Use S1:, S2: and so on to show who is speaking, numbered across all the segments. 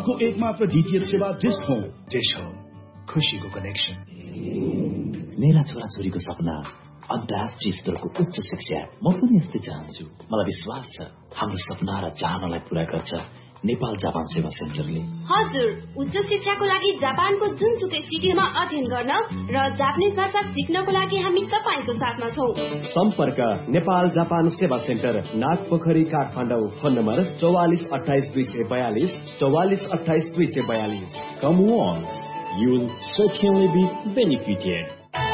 S1: अर्को एकमात्र डीटीएच सेवा डिश होम। डिश होम, खुशीको कनेक्सन।
S2: मेरा छोराछोरीको सपना अन्तर्राष्ट्रिय स्तरको उच्च शिक्षा। म पनि यस्तै चाहन्छु। मलाई विश्वास छ हाम्रो सपना र चाहनालाई पूरा गर्छ नेपाल जापान सेवा सेन्टरले।
S3: हजुर, उच्च शिक्षाको लागि जापानको जुनसुकै सिटीमा अध्ययन गर्न र जापानिज भाषा सिक्नको लागि हामी तपाईको साथमा छौं।
S4: सम्पर्क नेपाल जापान सेवा centre, Nagpokhari, Kathmandu. Phone number 4428 242 4428 242।
S5: Come once, you will certainly be benefited.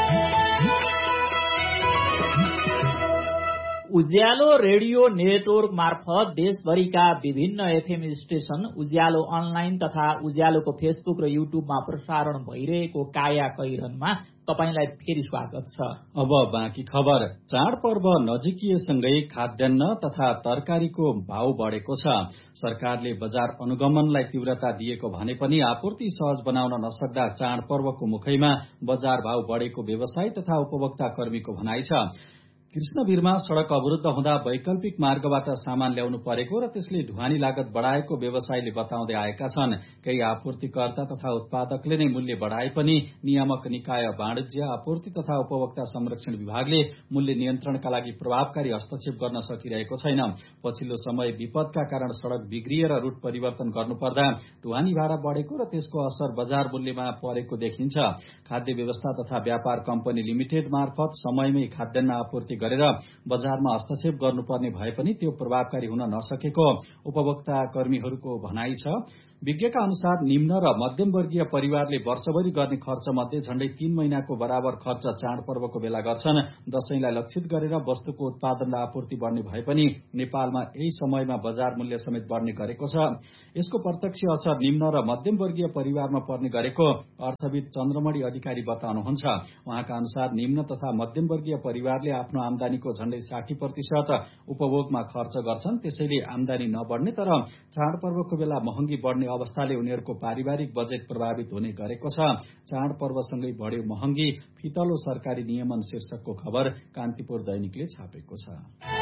S6: Ujyaalo radio network मार्फत देशभरिका विभिन्न एफएम स्टेशन, उज्यालो अनलाइन तथा उज्यालोको फेसबुक र युट्युबमा प्रसारण भइरहेको काया कैरनमा तपाईलाई फेरि स्वागत छ।
S7: अब बाँकी खबर। चाडपर्व नजिकिएसँगै खाद्यान्न तथा तरकारीको भाव बढेको छ। सरकारले बजार अनुगमनलाई तीव्रता दिएको भने पनि आपूर्ति सहज बनाउन नसक्दा चाडपर्वको मुखैमा बजार भाव बढेको व्यवसायी तथा उपभोक्ता कर्मीको भनाइ छ। कृष्णवीरमा सड़क अवरुद्ध हुँदा वैकल्पिक मार्गबाट सामान ल्याउनु परेको र त्यसले ढुवानी लागत बढ़ाएको व्यवसायीले बताउँदै आएका छन्। केही आपूर्तिकर्ता तथा उत्पादकले नै मूल्य बढ़ाए पनि नियामक निकाय वाणिज्य, आपूर्ति तथा उपभोक्ता संरक्षण विभागले मूल्य नियन्त्रणका लागि प्रभावकारी हस्तक्षेप गर्न सकिरहेको छैन। पछिल्लो समय विपदका कारण सड़क बिग्रिएर रूट परिवर्तन गर्नुपर्दा ढुवानी भाडा बढ़ेको र त्यसको असर बजार मूल्यमा परेको देखिन्छ। खाद्य व्यवस्था तथा व्यापार कम्पनी लिमिटेड मार्फत समयमै खाद्यान्न आपूर्ति गरेर बजारमा हस्तक्षेप गर्नुपर्ने भए पनि त्यो प्रभावकारी हुन नसकेको उपभोक्ता कर्मीहरूको भनाइ छ। विज्ञका अनुसार निम्न र मध्यम वर्गीय परिवारले वर्षभरि गर्ने खर्च मध्ये झण्डै 3 महिनाको बराबर खर्च चाडपर्वको बेला गर्छन्। दशैंलाई लक्षित गरेर वस्तुको उत्पादन र आपूर्ति बढ़ने भए पनि नेपालमा यही समयमा बजार मूल्य समेत बढ़ने गरेको छ। यसको प्रत्यक्ष असर निम्न र मध्यम वर्गीय परिवारमा पर्ने गरेको अर्थविद चन्द्रमणि अधिकारी बताउनुहुन्छ। उहाँका अनुसार निम्न तथा मध्यम वर्गीय परिवारले आफ्नो आमदानीको झण्डै 60% उपभोगमा खर्च गर्छन्। त्यसैले आमदानी नबढ्ने तर चाडपर्वको बेला महँगी बढ़ने अवस्थाले उनीहरूको पारिवारिक बजेट प्रभावित हुने गरेको छ। चाडपर्वसँगै बढ्यो महँगी, फितलो सरकारी नियमन शीर्षकको खबर कान्तिपुर दैनिकले छापेको छ।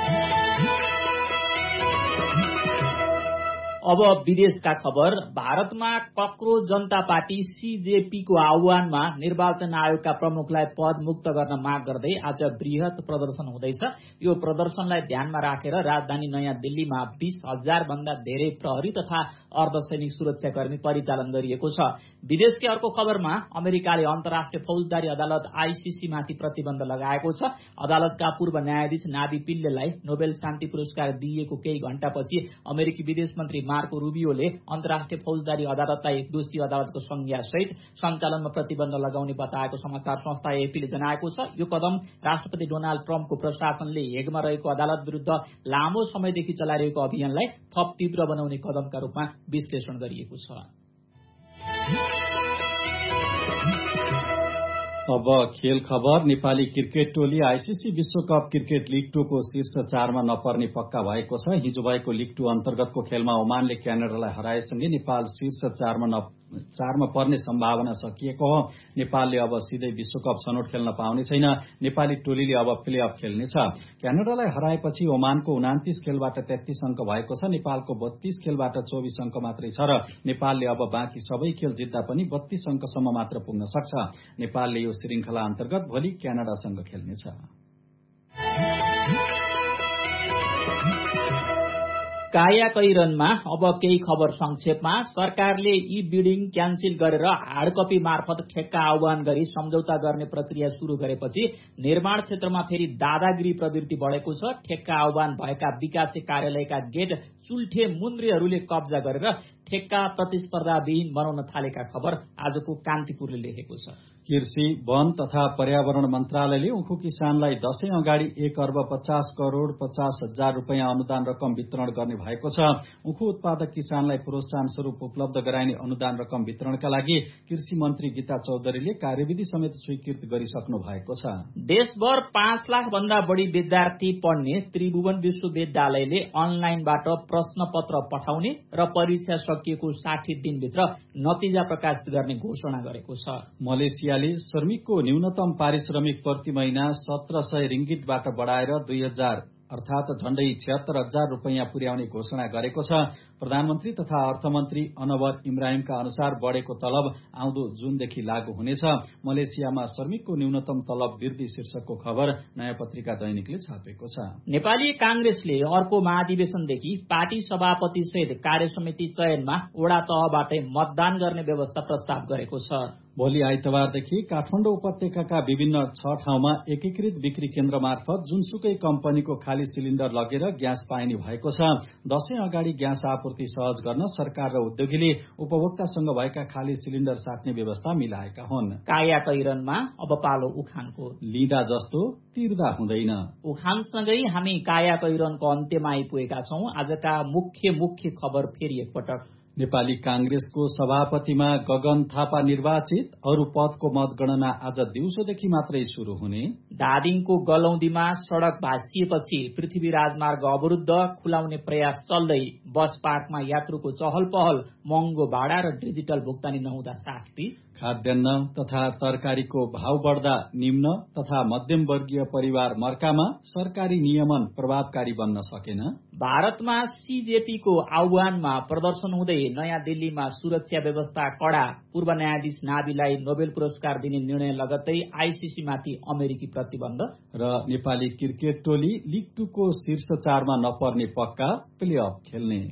S6: अब विदेशका खबर। भारतमा कक्रोच जनता पार्टी सीजेपीको आह्वानमा निर्वाचन आयोगका प्रमुखलाई पद मुक्त गर्न माग गर्दै आज वृहत प्रदर्शन हुँदैछ। यो प्रदर्शनलाई ध्यानमा राखेर राजधानी नयाँ दिल्लीमा 20,000 भन्दा धेरै प्रहरी तथा अर्धसैनिक सुरक्षाकर्मी परिचालन गरिएको छ। विदेशकै अर्को खबरमा अमेरिकाले अन्तर्राष्ट्रिय फौजदारी अदालत आईसीसी माथि प्रतिबन्ध लगाएको छ। अदालतका पूर्व न्यायाधीश नाभी पिल्लेलाई नोबेल शान्ति पुरस्कार दिइएको केही घण्टापछि अमेरिकी विदेश मन्त्री मार्को रूबियोले अन्तर्राष्ट्रिय फौजदारी अदालतलाई दोषी अदालतको संज्ञा सहित सञ्चालनमा प्रतिबन्ध लगाउने बताएको समाचार संस्था एएफपीले जनाएको छ। यो कदम राष्ट्रपति डोनाल्ड ट्रम्पको प्रशासनले हेगमा रहेको अदालत विरूद्ध लामो समयदेखि चलाइरहेको अभियानलाई थप तीव्र बनाउने कदमका रूपमा विश्लेषण गरिएको छ।
S7: अब खेल खबर। नेपाली क्रिकेट टोली आईसीसी विश्वकप क्रिकेट लीग 2 को शीर्ष 4 मा नपर्ने पक्का भएको छ। हिजो भएको लीग 2 अन्तर्गतको खेलमा ओमानले क्यानाडालाई हराएसँगै नेपाल शीर्ष 4 मा पर्ने सम्भावना सकिएको हो। नेपालले अब सिधै विश्वकप छनौट खेल्न पाउने छैन। नेपाली टोलीले अब प्लेअफ खेल्नेछ। क्यानाडालाई हराएपछि ओमानको 29 खेलबाट 33 अंक भएको छ। नेपालको 32 खेलबाट 24 अंक मात्रै छ र नेपालले अब बाँकी सबै खेल जित्दा पनि 32 अंकसम्म मात्र पुग्न सक्छ। नेपालले यो श्रृंखला अन्तर्गत भोलि क्यानाडासँग खेल्नेछ।
S6: काया कैरनमा अब केही खबर संक्षेपमा। सरकारले ई बिडिङ क्यान्सिल गरेर हार्डकपी मार्फत ठेक्का आह्वान गरी सम्झौता गर्ने प्रक्रिया शुरू गरेपछि निर्माण क्षेत्रमा फेरि दादागिरी प्रवृत्ति बढेको छ। ठेक्का आह्वान भएका विकासे कार्यालयका गेट चुल्ठे मुन्द्रीहरूले कब्जा गरेर ठेक्का प्रतिस्पर्धाविहीन बनाउन थालेका खबर आजको कान्तिपुरले लेखेको छ।
S7: कृषि, वन तथा पर्यावरण मन्त्रालयले उखु किसानलाई दशैं अगाडि 1,50,50,50,000 रुपियाँ अनुदान रकम वितरण गर्ने भएको छ। उखु उत्पादक किसानलाई प्रोत्साहन स्वरूप उपलब्ध गराइने अनुदान रकम वितरणका लागि कृषि मन्त्री गीता चौधरीले कार्यविधि समेत स्वीकृत गरिसक्नु भएको छ।
S6: देशभर 5 लाख भन्दा बढी विद्यार्थी पढ्ने त्रिभुवन विश्वविद्यालयले अनलाइनबाट प्रश्न पत्र पठाउने र परीक्षा सकिएको 60 दिनभित्र नतिजा प्रकाशित गर्ने घोषणा गरेको छ।
S7: मलेसियाले श्रमिकको न्यूनतम पारिश्रमिक प्रति महिना 1700 रिङ्गिटबाट बढाएर 2000 अर्थात झण्डै 76,000 रुपियाँ पुर्याउने घोषणा गरेको छ। प्रधानमन्त्री तथा अर्थमन्त्री अनवर इब्राहिमका अनुसार बढ़ेको तलब आउँदो जूनदेखि लागू हुनेछ। मलेसियामा श्रमिकको न्यूनतम तलब वृद्धि शीर्षकको खबर नयाँ पत्रिका दैनिकले छापेको छ।
S6: नेपाली कांग्रेसले अर्को महाधिवेशनदेखि पार्टी सभापति सहित कार्य समिति चयनमा वडा तहबाटै मतदान गर्ने व्यवस्था प्रस्ताव गरेको छ।
S7: भोलि आइतबारदेखि काठमाडौँ उपत्यकाका विभिन्न 6 ठाउँमा एकीकृत बिक्री केन्द्र मार्फत जुनसुकै कम्पनीको खाली सिलिण्डर लगेर ग्यास पाइने भएको छ। दशैं अगाडि ग्यास आपूर्ति सहज गर्न सरकार र उद्योगीले उपभोक्तासँग भएका खाली सिलिण्डर साट्ने व्यवस्था मिलाएका हुन्।
S6: काया कैरनमा अब पालो उखानको।
S7: लिँदा जस्तो तिर्दा हुँदैन।
S6: उखानसँगै हामी काया कैरनको अन्त्यमा आइपुगेका छौं। आजका मुख्य खबर फेरि एकपटक।
S7: नेपाली कांग्रेसको सभापतिमा गगन थापा निर्वाचित। अरू पदको मतगणना आज दिउँसोदेखि मात्रै शुरू हुने।
S6: धादिङको गलौदीमा सड़क भाँसिएपछि पृथ्वी राजमार्ग अवरुद्ध, खुलाउने प्रयास चल्दै। बस पार्कमा यात्रुको चहल पहल, महँगो भाडा र डिजिटल भुक्तानी नहुँदा शास्ति।
S7: खाद्यान्न तथा तरकारीको भाव बढ़दा निम्न तथा मध्यम वर्गीय परिवार मर्कामा, सरकारी नियमन प्रभावकारी बन्न सकेन।
S6: भारतमा सीजेपीको आह्वानमा प्रदर्शन हुँदै नयाँ दिल्लीमा सुरक्षा व्यवस्था कड़ा। पूर्व न्यायाधीश नाबीलाई नोबेल पुरस्कार दिने निर्णय लगत्तै आईसीसी माथि अमेरिकी प्रतिबन्ध।
S7: र नेपाली क्रिकेट टोली लिग 2 को शीर्ष 4 मा नपर्ने पक्का, प्ले अफ खेल्ने।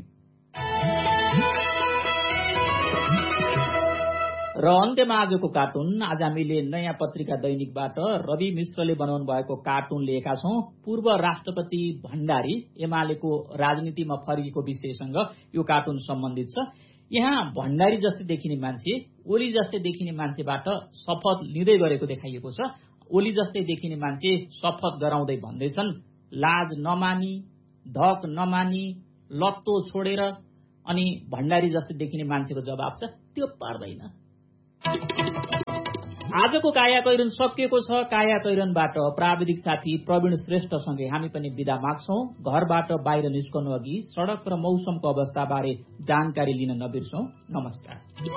S6: र अन्त्यमा आजको कार्टुन। आज हामीले नयाँ पत्रिका दैनिकबाट रवि मिश्रले बनाउनु भएको कार्टुन लिएका छौं। पूर्व राष्ट्रपति भण्डारी एमालेको राजनीतिमा फर्किएको विषयसँग यो कार्टुन सम्बन्धित छ। यहाँ भण्डारी जस्तै देखिने मान्छे ओली जस्तै देखिने मान्छेबाट शपथ लिँदै गरेको देखाइएको छ। ओली जस्तै देखिने मान्छे शपथ गराउँदै भन्दैछन्, लाज नमानी, धक नमानी, लत्तो छोडेर। अनि भण्डारी जस्तै देखिने मान्छेको जवाब छ, त्यो पर्दैन। आजको काया कैरन सकिएको छ। काया कैरनबाट प्राविधिक साथी प्रवीण श्रेष्ठसँगै हामी पनि बिदा माग्छौं। घरबाट बाहिर निस्कनु अघि सड़क र मौसमको अवस्थाबारे जानकारी लिन नबिर्सौं। नमस्कार।